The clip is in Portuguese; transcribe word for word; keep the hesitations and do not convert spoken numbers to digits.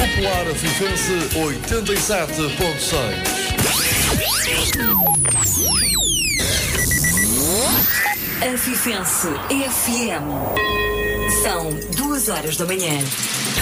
Popular Afifense oitenta e sete ponto seis. Afifense F M. São duas horas da manhã.